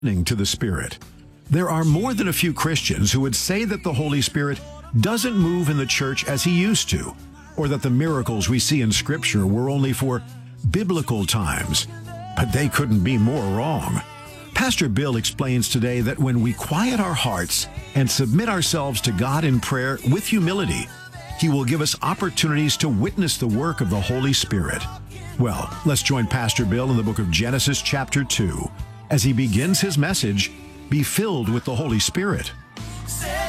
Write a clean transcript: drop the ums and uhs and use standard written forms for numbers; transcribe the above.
To the Spirit. There are more than a few Christians who would say that the Holy Spirit doesn't move in the church as he used to, or that the miracles we see in Scripture were only for biblical times. But they couldn't be more wrong. Pastor Bill explains today that when we quiet our hearts and submit ourselves to God in prayer with humility, He will give us opportunities to witness the work of the Holy Spirit. Well, let's join Pastor Bill in the book of Genesis chapter 2. As he begins his message, be filled with the Holy Spirit.